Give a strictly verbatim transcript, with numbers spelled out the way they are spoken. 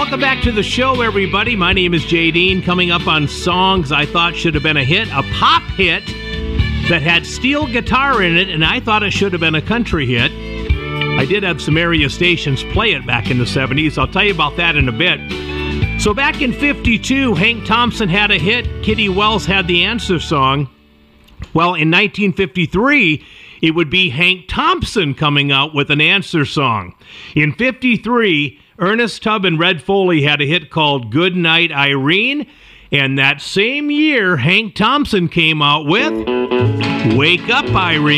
Welcome back to the show, everybody. My name is Jay Dean. Coming up on songs I thought should have been a hit, a pop hit that had steel guitar in it, and I thought it should have been a country hit. I did have some area stations play it back in the seventies. I'll tell you about that in a bit. So back in fifty-two, Hank Thompson had a hit. Kitty Wells had the answer song. Well, in nineteen fifty-three, it would be Hank Thompson coming out with an answer song. In fifty-three, Ernest Tubb and Red Foley had a hit called Good Night, Irene. And that same year, Hank Thompson came out with Wake Up, Irene.